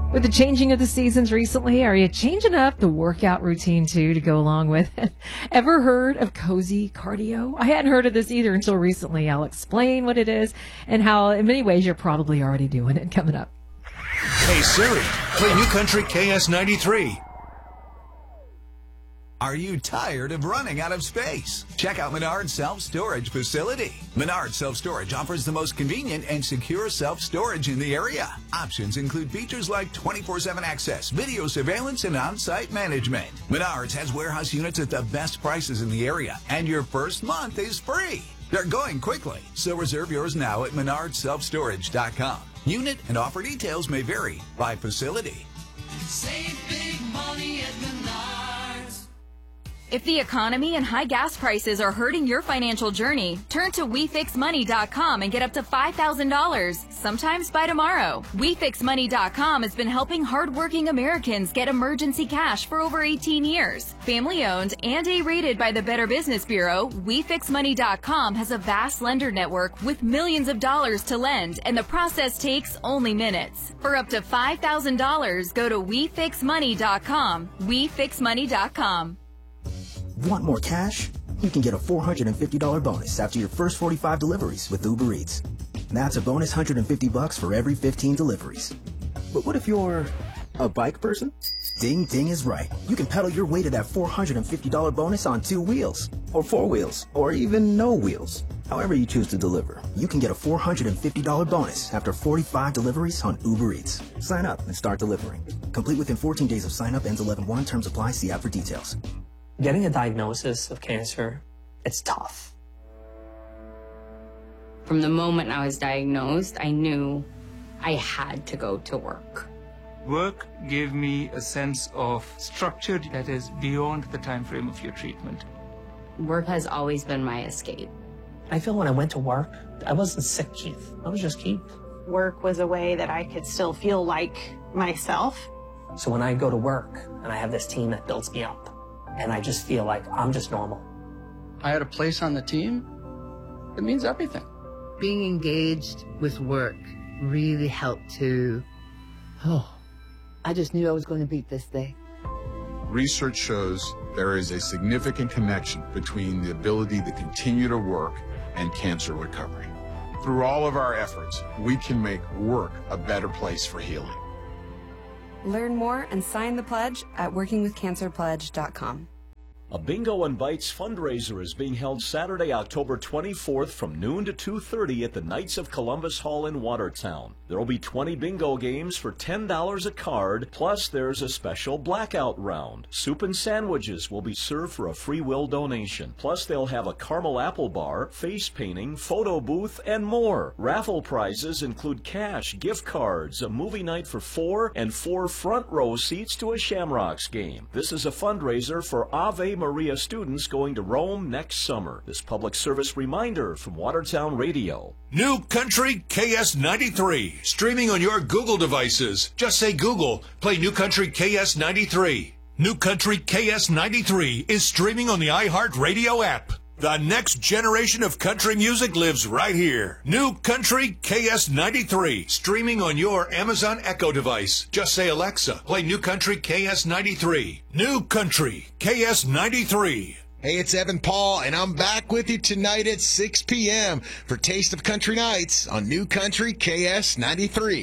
With the changing of the seasons recently, are you changing up the workout routine too to go along with it? Ever heard of cozy cardio? I hadn't heard of this either until recently. I'll explain what it is and how in many ways you're probably already doing it. Coming up. Hey Siri, play New Country KS93. Are you tired of running out of space? Check out Menard's Self-Storage Facility. Menard Self-Storage offers the most convenient and secure self-storage in the area. Options include features like 24/7 access, video surveillance, and on-site management. Menards has warehouse units at the best prices in the area, and your first month is free. They're going quickly, so reserve yours now at menardselfstorage.com. Unit and offer details may vary by facility. Save big money at Menards. If the economy and high gas prices are hurting your financial journey, turn to WeFixMoney.com and get up to $5,000, sometimes by tomorrow. WeFixMoney.com has been helping hardworking Americans get emergency cash for over 18 years. Family-owned and A-rated by the Better Business Bureau, WeFixMoney.com has a vast lender network with millions of dollars to lend, and the process takes only minutes. For up to $5,000, go to WeFixMoney.com. WeFixMoney.com. Want more cash? You can get a $450 bonus after your first 45 deliveries with Uber Eats. That's a bonus $150 for every 15 deliveries. But what if you're a bike person? Ding Ding is right. You can pedal your way to that $450 bonus on 2 wheels, or 4 wheels, or even no wheels. However you choose to deliver, you can get a $450 bonus after 45 deliveries on Uber Eats. Sign up and start delivering. Complete within 14 days of sign up. Ends 11/1. Terms apply. See app for details. Getting a diagnosis of cancer, it's tough. From the moment I was diagnosed, I knew I had to go to work. Work gave me a sense of structure that is beyond the time frame of your treatment. Work has always been my escape. I feel when I went to work, I wasn't sick, Keith. I was just Keith. Work was a way that I could still feel like myself. So when I go to work and I have this team that builds me up, and I just feel like I'm just normal. I had a place on the team. It means everything. Being engaged with work really helped to, I just knew I was going to beat this thing. Research shows there is a significant connection between the ability to continue to work and cancer recovery. Through all of our efforts, we can make work a better place for healing. Learn more and sign the pledge at workingwithcancerpledge.com. A Bingo and Bites fundraiser is being held Saturday, October 24th from noon to 2:30 at the Knights of Columbus Hall in Watertown. There will be 20 bingo games for $10 a card, plus there's a special blackout round. Soup and sandwiches will be served for a free will donation. Plus they'll have a caramel apple bar, face painting, photo booth, and more. Raffle prizes include cash, gift cards, a movie night for 4, and 4 front row seats to a Shamrocks game. This is a fundraiser for Ave Maria students going to Rome next summer. This public service reminder from Watertown Radio. New Country KS93, streaming on your Google devices. Just say Google, play New Country KS93. New Country KS93 is streaming on the iHeartRadio app. The next generation of country music lives right here. New Country KS93, streaming on your Amazon Echo device. Just say, Alexa, play New Country KS93. New Country KS93. Hey, it's Evan Paul, and I'm back with you tonight at 6 p.m. for Taste of Country Nights on New Country KS93.